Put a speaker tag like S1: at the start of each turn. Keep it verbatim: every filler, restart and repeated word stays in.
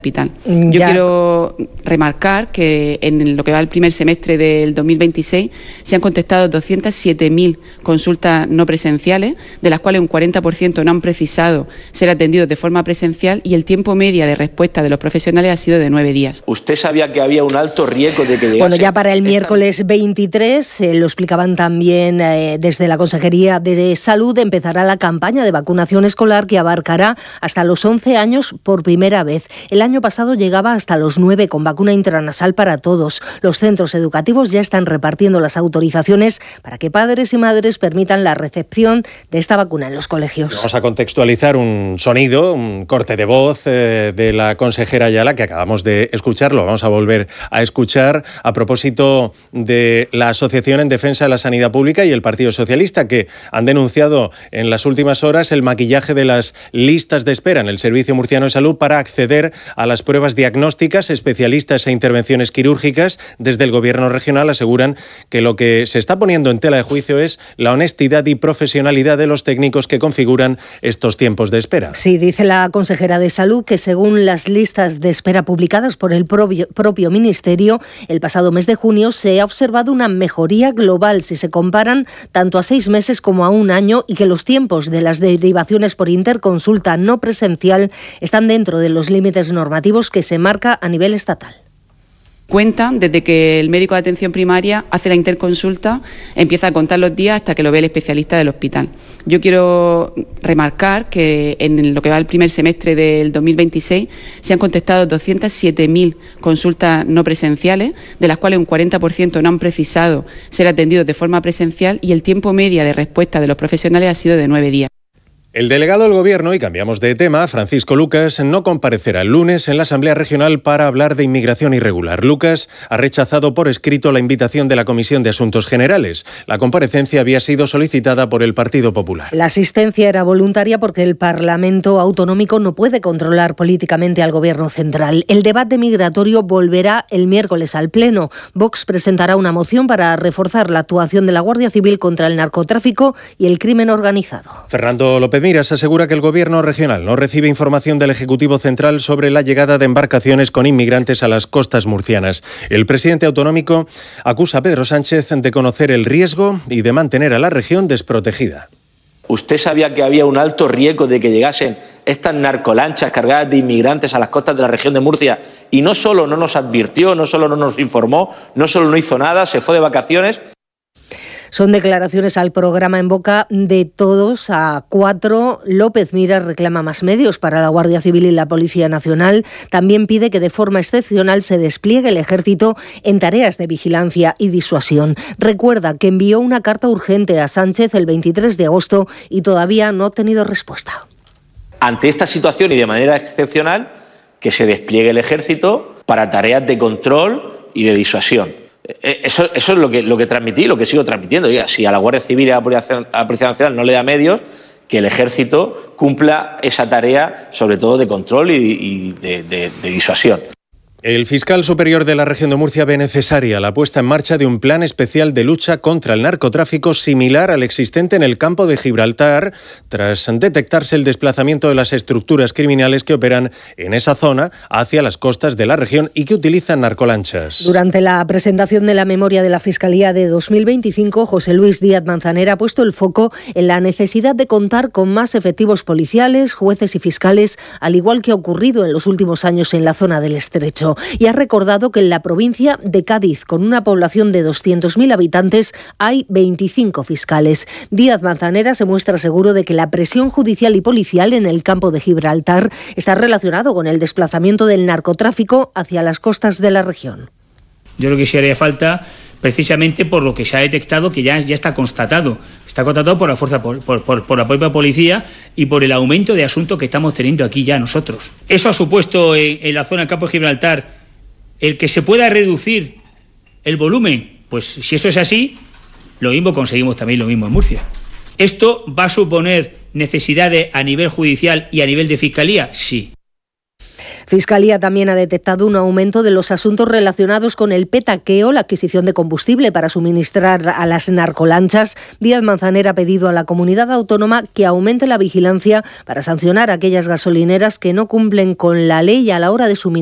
S1: hospital. Yo ya. quiero remarcar que en lo que va el primer semestre del dos mil veintiséis se han contestado doscientas siete mil consultas no presenciales, de las cuales un cuarenta por ciento no han precisado ser atendidos de forma presencial y el tiempo media de respuesta de los profesionales ha sido de nueve días.
S2: ¿Usted sabía que había un alto riesgo de que llegase?
S3: Bueno, ya para el miércoles veintitrés, eh, lo explicaban también eh, desde la Consejería de Salud, empezará la campaña de vacunación escolar que abarcará hasta los once años por primera vez. El año pasado llegaba hasta los nueve con vacuna intranasal para todos. Los centros educativos ya están repartiendo las autorizaciones para que padres y madres permitan la recepción de esta vacuna en los colegios.
S4: Vamos a contextualizar un sonido, un corte de voz eh, de la consejera Ayala que acabamos de escucharlo. Vamos a volver a escuchar a propósito de la Asociación en Defensa de la Sanidad Pública y el Partido Socialista, que han denunciado en las últimas horas el maquillaje de las listas de espera en el Servicio Murciano de Salud para acceder a las pruebas diagnósticas. Especialistas e intervenciones quirúrgicas desde el Gobierno regional aseguran que lo que se está poniendo en tela de juicio es la honestidad y profesionalidad de los técnicos que configuran estos tiempos de espera.
S3: Sí, dice la consejera de Salud que según las listas de espera publicadas por el propio, propio Ministerio, el pasado mes de junio se ha observado una mejoría global si se comparan tanto a seis meses como a un año y que los tiempos de las derivaciones por interconsulta no presencial están dentro de los límites normativos que se marca a nivel estatal.
S1: Cuentan desde que el médico de atención primaria hace la interconsulta, empieza a contar los días hasta que lo ve el especialista del hospital. Yo quiero remarcar que en lo que va el primer semestre del dos mil veintiséis se han contestado doscientas siete mil consultas no presenciales, de las cuales un cuarenta por ciento no han precisado ser atendidos de forma presencial y el tiempo media de respuesta de los profesionales ha sido de nueve días.
S4: El delegado del Gobierno, y cambiamos de tema, Francisco Lucas, no comparecerá el lunes en la Asamblea Regional para hablar de inmigración irregular. Lucas ha rechazado por escrito la invitación de la Comisión de Asuntos Generales. La comparecencia había sido solicitada por el Partido Popular.
S3: La asistencia era voluntaria porque el Parlamento Autonómico no puede controlar políticamente al Gobierno central. El debate migratorio volverá el miércoles al Pleno. Vox presentará una moción para reforzar la actuación de la Guardia Civil contra el narcotráfico y el crimen organizado.
S4: Fernando López Miras asegura que el Gobierno regional no recibe información del Ejecutivo Central sobre la llegada de embarcaciones con inmigrantes a las costas murcianas. El presidente autonómico acusa a Pedro Sánchez de conocer el riesgo y de mantener a la región desprotegida.
S2: ¿Usted sabía que había un alto riesgo de que llegasen estas narcolanchas cargadas de inmigrantes a las costas de la región de Murcia? Y no solo no nos advirtió, no solo no nos informó, no solo no hizo nada, se fue de vacaciones.
S3: Son declaraciones al programa En Boca de Todos a cuatro. López Miras reclama más medios para la Guardia Civil y la Policía Nacional. También pide que de forma excepcional se despliegue el Ejército en tareas de vigilancia y disuasión. Recuerda que envió una carta urgente a Sánchez el veintitrés de agosto y todavía no ha obtenido respuesta.
S2: Ante esta situación y de manera excepcional, que se despliegue el Ejército para tareas de control y de disuasión. Eso, eso es lo que, lo que transmití, lo que sigo transmitiendo. Oiga, si a la Guardia Civil y a la Policía, a la Policía Nacional no le da medios, que el Ejército cumpla esa tarea, sobre todo de control y, y de, de, de disuasión.
S4: El fiscal superior de la región de Murcia ve necesaria la puesta en marcha de un plan especial de lucha contra el narcotráfico similar al existente en el campo de Gibraltar, tras detectarse el desplazamiento de las estructuras criminales que operan en esa zona hacia las costas de la región y que utilizan narcolanchas.
S3: Durante la presentación de la memoria de la Fiscalía de dos mil veinticinco, José Luis Díaz Manzanera ha puesto el foco en la necesidad de contar con más efectivos policiales, jueces y fiscales, al igual que ha ocurrido en los últimos años en la zona del Estrecho. Y ha recordado que en la provincia de Cádiz, con una población de doscientos mil habitantes, hay veinticinco fiscales. Díaz Manzanera se muestra seguro de que la presión judicial y policial en el campo de Gibraltar está relacionado con el desplazamiento del narcotráfico hacia las costas de la región.
S5: Yo creo que sí haría falta, precisamente por lo que se ha detectado, que ya, ya está constatado. Está constatado por la fuerza, por, por, por, por la propia policía y por el aumento de asuntos que estamos teniendo aquí ya nosotros. Eso ha supuesto en, en la zona del campo de Gibraltar el que se pueda reducir el volumen. Pues si eso es así, lo mismo conseguimos también lo mismo en Murcia. ¿Esto va a suponer necesidades a nivel judicial y a nivel de fiscalía? Sí.
S3: Fiscalía también ha detectado un aumento de los asuntos relacionados con el petaqueo, la adquisición de combustible para suministrar a las narcolanchas. Díaz Manzanera ha pedido a la comunidad autónoma que aumente la vigilancia para sancionar a aquellas gasolineras que no cumplen con la ley a la hora de suministrar